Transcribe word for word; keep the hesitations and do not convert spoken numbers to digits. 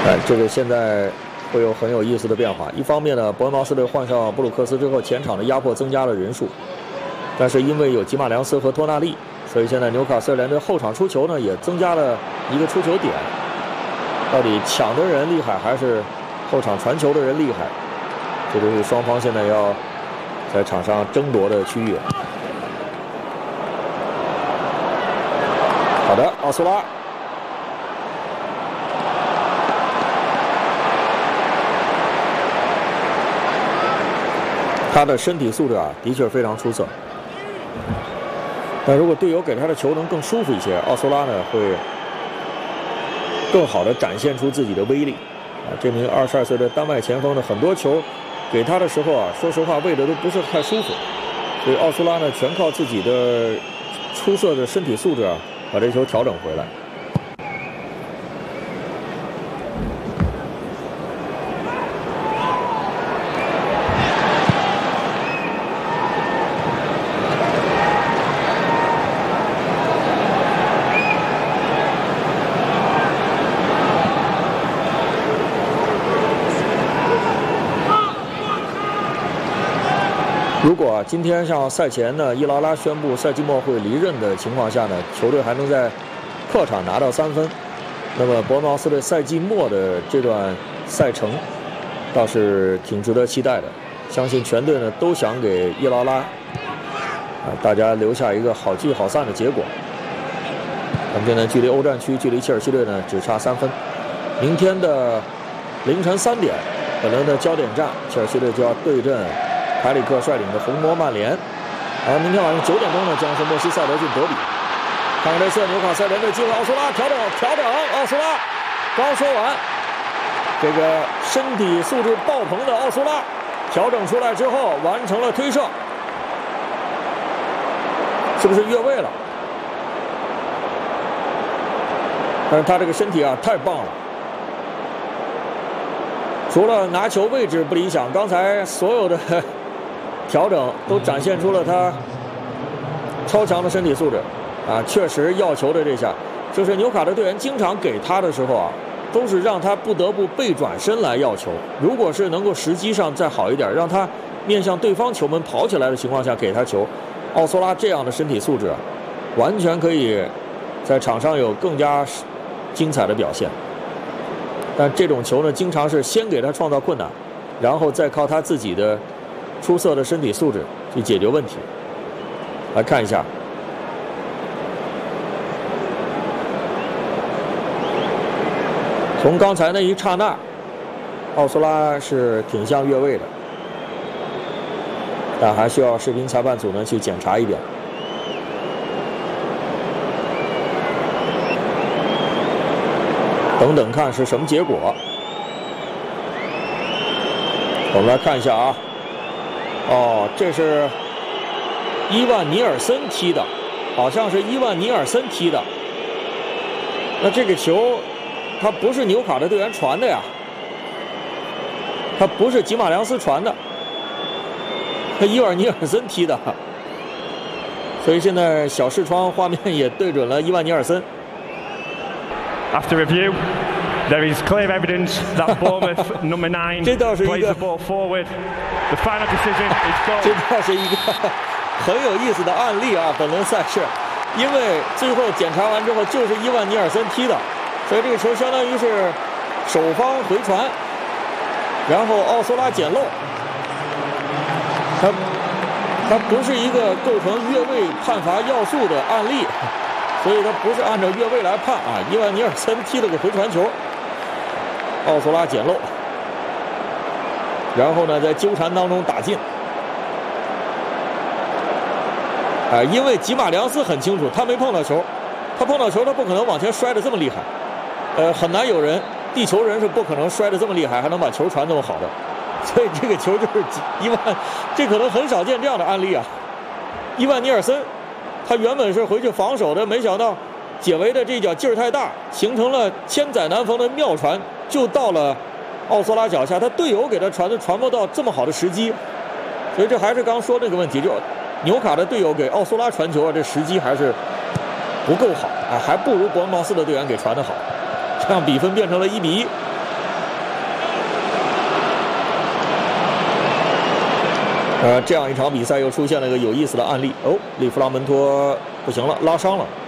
哎，这个现在会有很有意思的变化。一方面呢，伯恩茅斯队换上布鲁克斯之后，前场的压迫增加了人数，但是因为有吉马良斯和托纳利，所以现在纽卡斯尔联队后场出球呢也增加了一个出球点。到底抢的人厉害还是后场传球的人厉害？这就是双方现在要在场上争夺的区域。好的，奥苏拉。他的身体素质啊，的确非常出色。但如果队友给他的球能更舒服一些，奥苏拉呢会更好的展现出自己的威力。啊，这名二十二岁的丹麦前锋的很多球给他的时候啊，说实话喂的都不是太舒服。所以奥苏拉呢，全靠自己的出色的身体素质啊，把这球调整回来。如果、啊、今天像赛前呢，伊劳拉宣布赛季末会离任的情况下呢，球队还能在客场拿到三分，那么伯恩茅斯队赛季末的这段赛程倒是挺值得期待的。相信全队呢都想给伊劳拉啊大家留下一个好聚好散的结果。我们现在距离欧战区、距离切尔西队呢只差三分。明天的凌晨三点，本轮的焦点战，切尔西队就要对阵凯里克率领的红魔曼联，而明天晚上九点钟呢，将是莫西塞德郡德比。看看这次纽卡斯尔联队机会，奥苏拉调整调整，奥苏拉刚说完，这个身体素质爆棚的奥苏拉调整出来之后，完成了推射，是不是越位了？但是他这个身体啊，太棒了。除了拿球位置不理想，刚才所有的调整都展现出了他超强的身体素质啊！确实要球的这下，就是纽卡的队员经常给他的时候啊，都是让他不得不背转身来要球。如果是能够时机上再好一点，让他面向对方球门跑起来的情况下给他球，奥苏拉这样的身体素质啊，完全可以在场上有更加精彩的表现。但这种球呢，经常是先给他创造困难，然后再靠他自己的出色的身体素质去解决问题。来看一下，从刚才那一刹那，奥苏拉是挺像越位的，但还需要视频裁判组呢去检查一遍。等等看是什么结果。我们来看一下啊，哦，这是伊万尼尔森踢的，好像是伊万尼尔森踢的。那这个球，他不是纽卡的队员传的呀，他不是吉马良斯传的，他伊万尼尔森踢的。所以现在小视窗画面也对准了伊万尼尔森。 After review, there is clear evidence that Bournemouth number nine plays the ball forward. The final decision is goal. 这倒是一个很有意思的案例啊，本轮赛事，因为最后检查完之后就是伊万尼尔森踢的，所以这个球相当于是首方回传，然后奥苏拉捡漏，他他不是一个构成越位判罚要素的案例。所以他不是按照越位来判啊，伊万尼尔森踢了个回传球，奥苏拉捡漏，然后呢在纠缠当中打进。啊，因为吉马良斯很清楚，他没碰到球，他碰到球他不可能往前摔得这么厉害，呃，很难有人，地球人是不可能摔得这么厉害，还能把球传这么好的，所以这个球就是伊万，这可能很少见这样的案例啊，伊万尼尔森。他原本是回去防守的，没想到解围的这一脚劲儿太大，形成了千载难逢的妙传，就到了奥苏拉脚下，他队友给他传的传不到这么好的时机，所以这还是刚说那个问题，就纽卡的队友给奥苏拉传球啊，这时机还是不够好啊，还不如伯恩茅斯的队员给传的好，这样比分变成了一比一。 呃，这样一场比赛又出现了一个有意思的案例哦，利弗拉门托不行了，拉伤了。